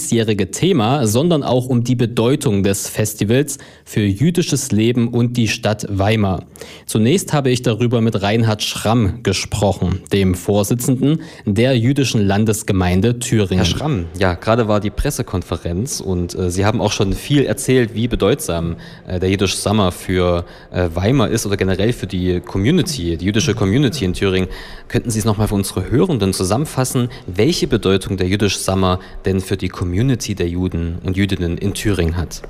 diesjährige Thema, sondern auch um die Bedeutung des Festivals für jüdisches Leben und die Stadt Weimar. Zunächst habe ich darüber mit Reinhard Schramm gesprochen, dem Vorsitzenden der jüdischen Landesgemeinde Thüringen. Herr Schramm, ja, gerade war die Pressekonferenz und Sie haben auch schon viel erzählt, wie bedeutsam der Jiddisch Summer für Weimar ist oder generell für die Community, die jüdische Community in Thüringen. Könnten Sie es nochmal für unsere Hörenden zusammenfassen, welche Bedeutung der Jiddisch Summer denn für die Community der Juden und Jüdinnen in Thüringen hat?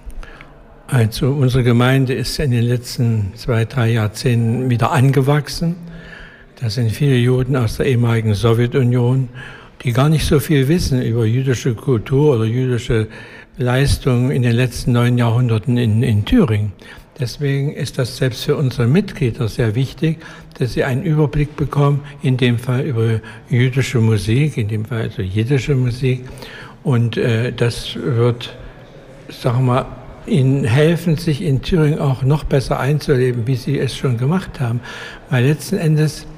Also unsere Gemeinde ist in den letzten 2-3 Jahrzehnten wieder angewachsen. Da sind viele Juden aus der ehemaligen Sowjetunion, die gar nicht so viel wissen über jüdische Kultur oder jüdische Leistungen in den letzten 9 Jahrhunderten in Thüringen. Deswegen ist das selbst für unsere Mitglieder sehr wichtig, dass sie einen Überblick bekommen, in dem Fall über jüdische Musik, in dem Fall also jiddische Musik. Und das wird, sagen wir mal, ihnen helfen, sich in Thüringen auch noch besser einzuleben, wie sie es schon gemacht haben. Weil letzten Endes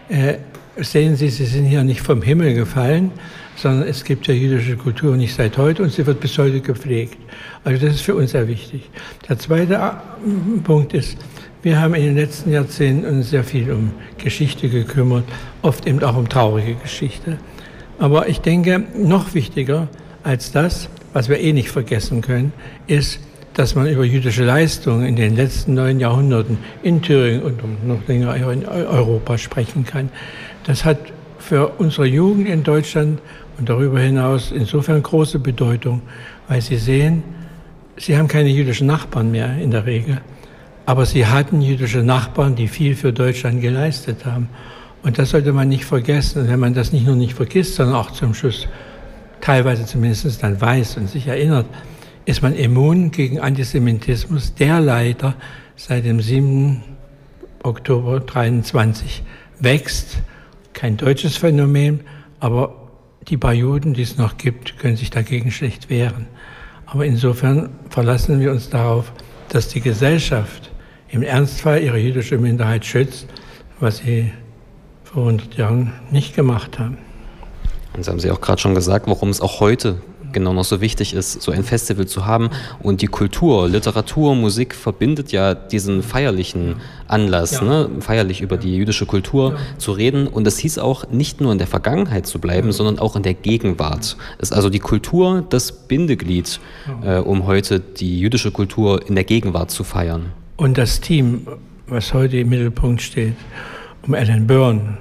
sehen Sie, Sie sind hier nicht vom Himmel gefallen, sondern es gibt ja jüdische Kultur nicht seit heute und sie wird bis heute gepflegt. Also das ist für uns sehr wichtig. Der zweite Punkt ist, wir haben in den letzten Jahrzehnten uns sehr viel um Geschichte gekümmert, oft eben auch um traurige Geschichte. Aber ich denke, noch wichtiger als das, was wir nicht vergessen können, ist, dass man über jüdische Leistungen in den letzten 9 Jahrhunderten in Thüringen und noch länger in Europa sprechen kann. Das hat für unsere Jugend in Deutschland und darüber hinaus insofern große Bedeutung, weil Sie sehen, Sie haben keine jüdischen Nachbarn mehr in der Regel, aber Sie hatten jüdische Nachbarn, die viel für Deutschland geleistet haben. Und das sollte man nicht vergessen. Und wenn man das nicht nur nicht vergisst, sondern auch zum Schluss teilweise zumindest dann weiß und sich erinnert, ist man immun gegen Antisemitismus, der leider seit dem 7. Oktober 1923 wächst. Kein deutsches Phänomen, aber die paar Juden, die es noch gibt, können sich dagegen schlecht wehren. Aber insofern verlassen wir uns darauf, dass die Gesellschaft im Ernstfall ihre jüdische Minderheit schützt, was sie vor 100 Jahren nicht gemacht haben. Und Sie haben Sie auch gerade schon gesagt, warum es auch heute genau noch so wichtig ist, so ein Festival zu haben. Und die Kultur, Literatur, Musik verbindet ja diesen feierlichen Anlass, feierlich über die jüdische Kultur zu reden. Und das hieß auch, nicht nur in der Vergangenheit zu bleiben, sondern auch in der Gegenwart. Ist also die Kultur das Bindeglied, um heute die jüdische Kultur in der Gegenwart zu feiern. Und das Team, was heute im Mittelpunkt steht, um Alan Byrne,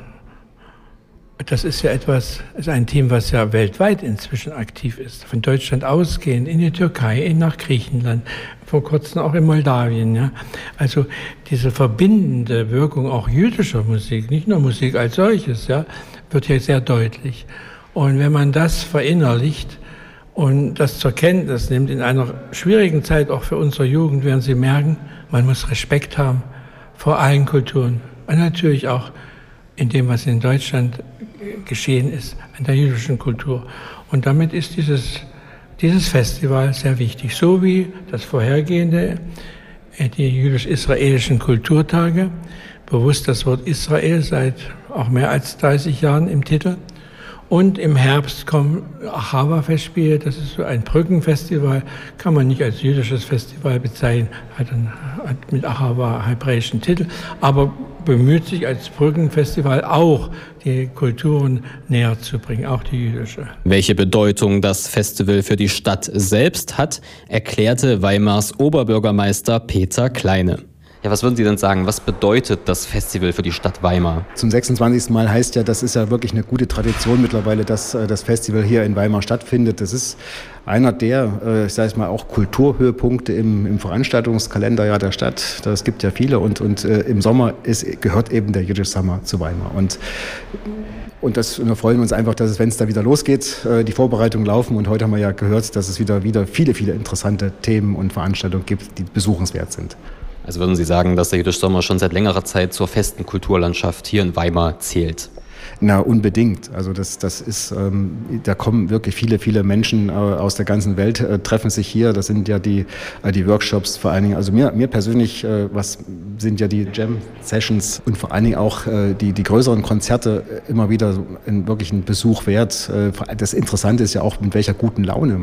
das ist ja ist ein Team, was ja weltweit inzwischen aktiv ist. Von Deutschland ausgehend in die Türkei, nach Griechenland, vor kurzem auch in Moldawien. Ja. Also diese verbindende Wirkung auch jüdischer Musik, nicht nur Musik als solches, ja, wird hier sehr deutlich. Und wenn man das verinnerlicht und das zur Kenntnis nimmt, in einer schwierigen Zeit auch für unsere Jugend, werden Sie merken, man muss Respekt haben vor allen Kulturen. Und natürlich auch in dem, was in Deutschland geschehen ist, an der jüdischen Kultur. Und damit ist dieses Festival sehr wichtig. So wie das vorhergehende, die jüdisch-israelischen Kulturtage, bewusst das Wort Israel seit auch mehr als 30 Jahren im Titel. Und im Herbst kommen Achava-Festspiele, das ist so ein Brückenfestival, kann man nicht als jüdisches Festival bezeichnen, hat mit Achava hebräischen Titel, aber bemüht sich als Brückenfestival auch, die Kulturen näher zu bringen, auch die jüdische. Welche Bedeutung das Festival für die Stadt selbst hat, erklärte Weimars Oberbürgermeister Peter Kleine. Ja, was würden Sie denn sagen, was bedeutet das Festival für die Stadt Weimar? Zum 26. Mal heißt ja, das ist ja wirklich eine gute Tradition mittlerweile, dass das Festival hier in Weimar stattfindet. Das ist einer der, ich sage es mal, auch Kulturhöhepunkte im Veranstaltungskalender ja der Stadt. Das gibt ja viele und im Sommer gehört eben der Jiddisch Summer zu Weimar. Und da freuen wir uns einfach, dass es, wenn es da wieder losgeht, die Vorbereitungen laufen. Und heute haben wir ja gehört, dass es wieder viele, viele interessante Themen und Veranstaltungen gibt, die besuchenswert sind. Also würden Sie sagen, dass der Jiddisch Sommer schon seit längerer Zeit zur festen Kulturlandschaft hier in Weimar zählt? Na, unbedingt. Also das ist, da kommen wirklich viele, viele Menschen aus der ganzen Welt, treffen sich hier. Das sind ja die Workshops vor allen Dingen. Also mir persönlich, was sind ja die Jam-Sessions und vor allen Dingen auch die größeren Konzerte immer wieder wirklich einen Besuch wert. Das Interessante ist ja auch, mit welcher guten Laune